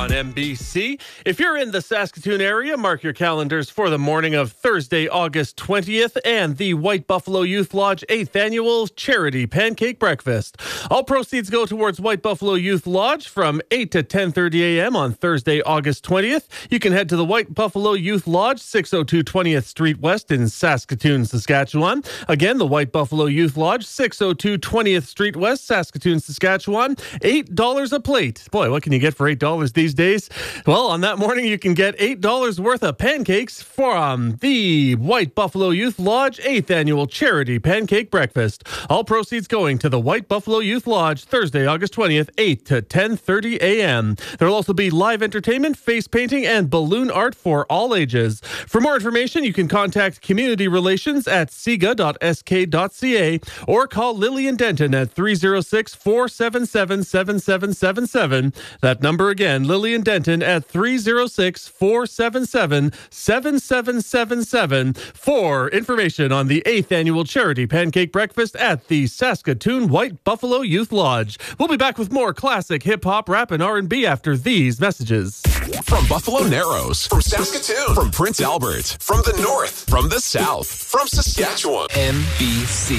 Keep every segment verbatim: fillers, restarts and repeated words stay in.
on N B C. If you're in the Saskatoon area, mark your calendars for the morning of Thursday, August twentieth, and the White Buffalo Youth Lodge eighth Annual Charity Pancake Breakfast. All proceeds go towards White Buffalo Youth Lodge from eight to ten thirty a.m. on Thursday, August twentieth. You can head to the White Buffalo Youth Lodge, six oh two twentieth Street West in Saskatoon, Saskatchewan. Again, the White Buffalo Youth Lodge, six oh two twentieth Street West, Saskatoon, Saskatchewan. eight dollars a plate. Boy, what can you get for eight dollars these days? Well, on that morning, you can get eight dollars worth of pancakes from the White Buffalo Youth Lodge eighth Annual Charity Pancake Breakfast. All proceeds going to the White Buffalo Youth Lodge, Thursday, August twentieth, eight to ten thirty a.m. There will also be live entertainment, face painting, and balloon art for all ages. For more information, you can contact Community Relations at s e g a dot s k dot c a or call Lillian Denton at three oh six, four seven seven, seven seven seven seven. That number again, Lillian Denton at three oh six, four seven seven, seven seven seven seven for information on the eighth Annual Charity Pancake Breakfast at the Saskatoon White Buffalo Youth Lodge. We'll be back with more classic hip-hop, rap, and R and B after these messages. From Buffalo Narrows, from Saskatoon, from Prince Albert, from the north, from the south, from Saskatchewan. N B C.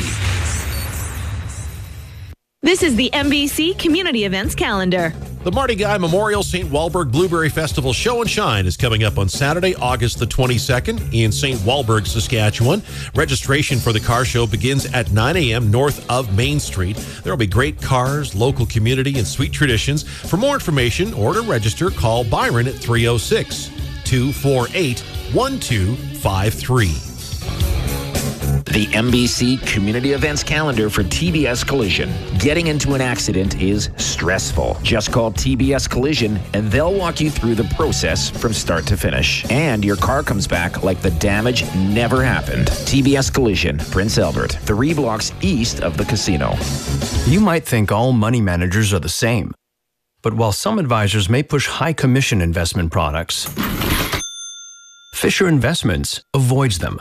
This is the N B C Community Events Calendar. The Marty Guy Memorial Saint Walburg Blueberry Festival Show and Shine is coming up on Saturday, August the twenty-second in Saint Walburg, Saskatchewan. Registration for the car show begins at nine a.m. north of Main Street. There will be great cars, local community, and sweet traditions. For more information or to register, call Byron at three oh six, two four eight, one two five three. The N B C Community Events Calendar for T B S Collision. Getting into an accident is stressful. Just call T B S Collision and they'll walk you through the process from start to finish. And your car comes back like the damage never happened. T B S Collision, Prince Albert, three blocks east of the casino. You might think all money managers are the same. But while some advisors may push high commission investment products, Fisher Investments avoids them.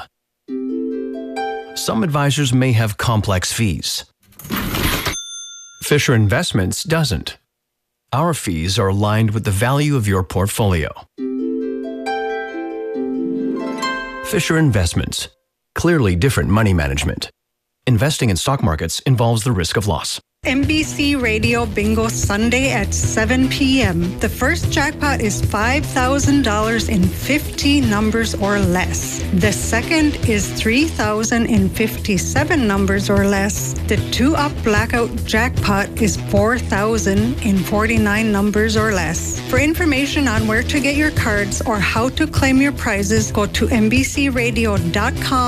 Some advisors may have complex fees. Fisher Investments doesn't. Our fees are aligned with the value of your portfolio. Fisher Investments. Clearly different money management. Investing in stock markets involves the risk of loss. N B C Radio Bingo Sunday at seven p.m. The first jackpot is five thousand dollars in fifty numbers or less. The second is three thousand dollars in fifty-seven numbers or less. The two-up blackout jackpot is four thousand dollars in forty-nine numbers or less. For information on where to get your cards or how to claim your prizes, go to N B C radio dot com.